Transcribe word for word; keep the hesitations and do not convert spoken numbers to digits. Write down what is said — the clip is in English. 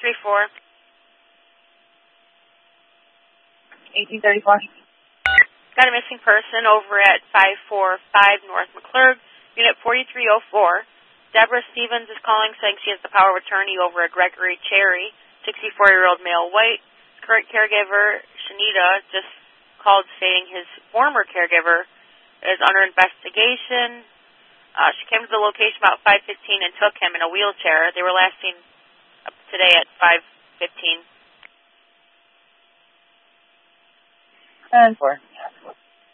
three four. eighteen thirty-four. Got a missing person over at five four five North McClurg, Unit forty-three oh four. Deborah Stevens is calling saying she has the power of attorney over a Gregory Cherry, sixty-four-year-old male white. Current caregiver, Shanita, just called stating his former caregiver is under investigation. Uh, she came to the location about five fifteen and took him in a wheelchair. They were last seen up today at five fifteen. And four.